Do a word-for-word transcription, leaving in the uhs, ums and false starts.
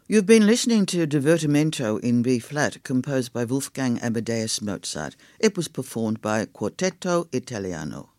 You've been listening to Divertimento in B-flat, composed by Wolfgang Amadeus Mozart. It was performed by Quartetto Italiano.